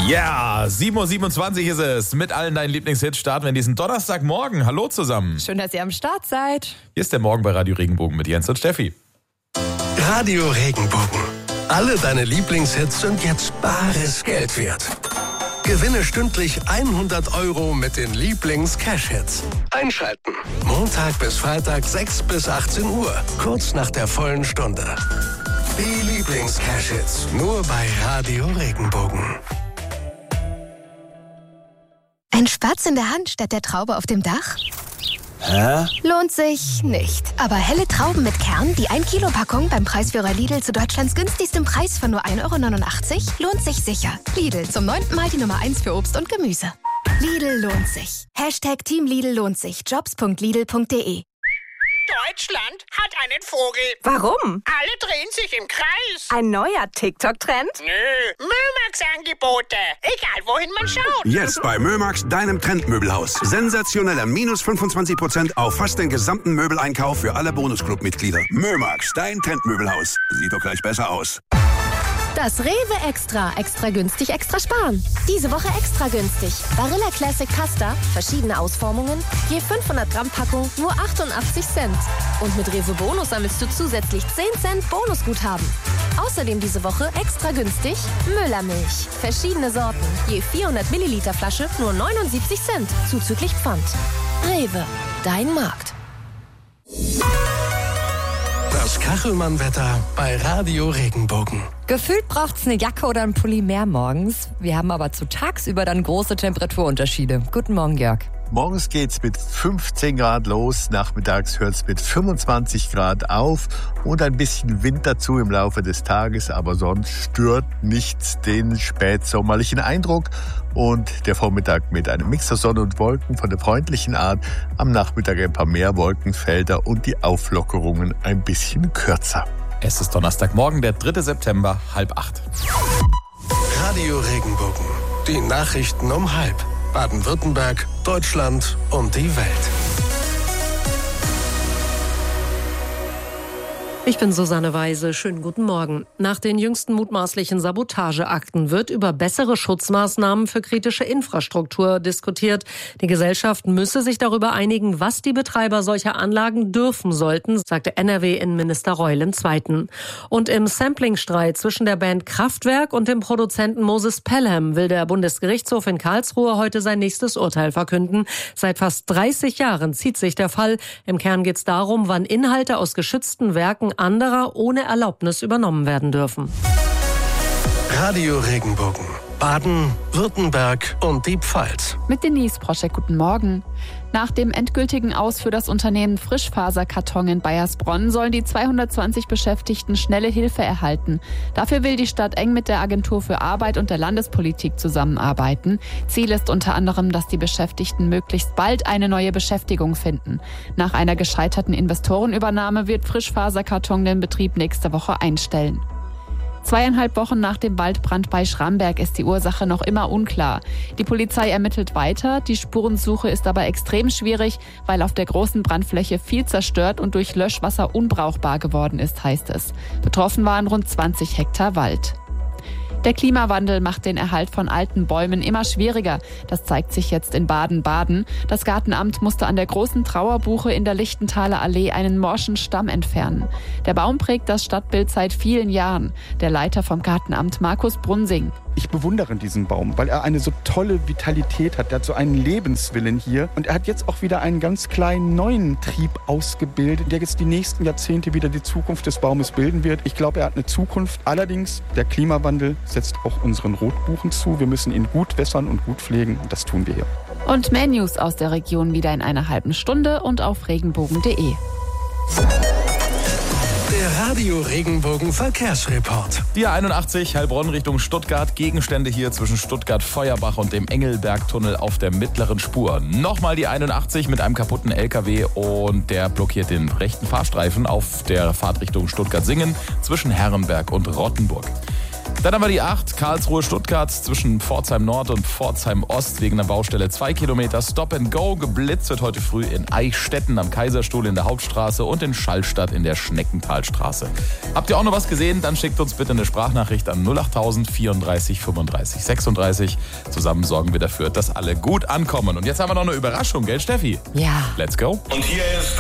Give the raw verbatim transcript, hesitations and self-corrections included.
Ja, sieben Uhr siebenundzwanzig ist es. Mit allen deinen Lieblingshits starten wir in diesen Donnerstagmorgen. Hallo zusammen. Schön, dass ihr am Start seid. Hier ist der Morgen bei Radio Regenbogen mit Jens und Steffi. Radio Regenbogen. Alle deine Lieblingshits sind jetzt bares Geld wert. Gewinne stündlich hundert Euro mit den Lieblings-Cash-Hits. Einschalten. Montag bis Freitag sechs bis achtzehn Uhr. Kurz nach der vollen Stunde. Die Lieblings-Cash-Hits. Nur bei Radio Regenbogen. Ein Spatz in der Hand statt der Traube auf dem Dach? Hä? Lohnt sich nicht. Aber helle Trauben mit Kern, die ein Kilo Packung beim Preisführer Lidl zu Deutschlands günstigstem Preis von nur ein Euro neunundachtzig, lohnt sich sicher. Lidl, zum neunten Mal die Nummer eins für Obst und Gemüse. Lidl lohnt sich. Hashtag Team Lidl lohnt sich. Jobs punkt lidl punkt de. Deutschland hat einen Vogel. Warum? Alle drehen sich im Kreis. Ein neuer TikTok-Trend? Nö, Mömax-Angebote. Egal, wohin man schaut. Jetzt bei Mömax, deinem Trendmöbelhaus. Sensationeller minus fünfundzwanzig Prozent auf fast den gesamten Möbeleinkauf für alle Bonusclub-Mitglieder. Mömax, dein Trendmöbelhaus. Sieht doch gleich besser aus. Das Rewe Extra. Extra günstig, extra sparen. Diese Woche extra günstig. Barilla Classic Pasta, verschiedene Ausformungen, je fünfhundert Gramm Packung, nur achtundachtzig Cent. Und mit Rewe Bonus sammelst du zusätzlich zehn Cent Bonusguthaben. Außerdem diese Woche extra günstig Müllermilch. Verschiedene Sorten, je vierhundert Milliliter Flasche, nur neunundsiebzig Cent, zuzüglich Pfand. Rewe, dein Markt. Das Kachelmann-Wetter bei Radio Regenbogen. Gefühlt braucht's eine Jacke oder ein Pulli mehr morgens. Wir haben aber zu tagsüber dann große Temperaturunterschiede. Guten Morgen, Jörg. Morgens geht's mit fünfzehn Grad los, nachmittags hört's mit fünfundzwanzig Grad auf und ein bisschen Wind dazu im Laufe des Tages, aber sonst stört nichts den spätsommerlichen Eindruck. Und der Vormittag mit einem Mix aus Sonne und Wolken von der freundlichen Art, am Nachmittag ein paar mehr Wolkenfelder und die Auflockerungen ein bisschen kürzer. Es ist Donnerstagmorgen, der dritte September, halb acht. Radio Regenbogen. Die Nachrichten um halb. Baden-Württemberg, Deutschland und die Welt. Ich bin Susanne Weise. Schönen guten Morgen. Nach den jüngsten mutmaßlichen Sabotageakten wird über bessere Schutzmaßnahmen für kritische Infrastruktur diskutiert. Die Gesellschaft müsse sich darüber einigen, was die Betreiber solcher Anlagen dürfen sollten, sagte N R W-Innenminister Reul im Zweiten. Und im Samplingstreit zwischen der Band Kraftwerk und dem Produzenten Moses Pelham will der Bundesgerichtshof in Karlsruhe heute sein nächstes Urteil verkünden. Seit fast dreißig Jahren zieht sich der Fall. Im Kern geht es darum, wann Inhalte aus geschützten Werken anderer ohne Erlaubnis übernommen werden dürfen. Radio Regenbogen. Baden, Württemberg und die Pfalz. Mit Denise Proschek, guten Morgen. Nach dem endgültigen Aus für das Unternehmen Frischfaserkarton in Baiersbronn sollen die zweihundertzwanzig Beschäftigten schnelle Hilfe erhalten. Dafür will die Stadt eng mit der Agentur für Arbeit und der Landespolitik zusammenarbeiten. Ziel ist unter anderem, dass die Beschäftigten möglichst bald eine neue Beschäftigung finden. Nach einer gescheiterten Investorenübernahme wird Frischfaserkarton den Betrieb nächste Woche einstellen. Zweieinhalb Wochen nach dem Waldbrand bei Schramberg ist die Ursache noch immer unklar. Die Polizei ermittelt weiter, die Spurensuche ist aber extrem schwierig, weil auf der großen Brandfläche viel zerstört und durch Löschwasser unbrauchbar geworden ist, heißt es. Betroffen waren rund zwanzig Hektar Wald. Der Klimawandel macht den Erhalt von alten Bäumen immer schwieriger. Das zeigt sich jetzt in Baden-Baden. Das Gartenamt musste an der großen Trauerbuche in der Lichtenthaler Allee einen morschen Stamm entfernen. Der Baum prägt das Stadtbild seit vielen Jahren. Der Leiter vom Gartenamt, Markus Brunsing. Ich bewundere diesen Baum, weil er eine so tolle Vitalität hat. Er hat so einen Lebenswillen hier. Und er hat jetzt auch wieder einen ganz kleinen neuen Trieb ausgebildet, der jetzt die nächsten Jahrzehnte wieder die Zukunft des Baumes bilden wird. Ich glaube, er hat eine Zukunft. Allerdings, der Klimawandel setzt auch unseren Rotbuchen zu. Wir müssen ihn gut wässern und gut pflegen. Und das tun wir hier. Und mehr News aus der Region wieder in einer halben Stunde und auf regenbogen punkt de. Der Radio Regenbogen Verkehrsreport. Die A einundachtzig Heilbronn Richtung Stuttgart. Gegenstände hier zwischen Stuttgart-Feuerbach und dem Engelbergtunnel auf der mittleren Spur. Nochmal die einundachtzig mit einem kaputten L K W und der blockiert den rechten Fahrstreifen auf der Fahrt Richtung Stuttgart-Singen zwischen Herrenberg und Rottenburg. Dann haben wir die acht, Karlsruhe-Stuttgart zwischen Pforzheim Nord und Pforzheim Ost wegen einer Baustelle zwei Kilometer Stop and Go. Geblitzt wird heute früh in Eichstätten am Kaiserstuhl in der Hauptstraße und in Schallstadt in der Schneckentalstraße. Habt ihr auch noch was gesehen? Dann schickt uns bitte eine Sprachnachricht an null achttausend vierunddreißig fünfunddreißig sechsunddreißig. Zusammen sorgen wir dafür, dass alle gut ankommen. Und jetzt haben wir noch eine Überraschung, gell Steffi? Ja. Let's go. Und hier ist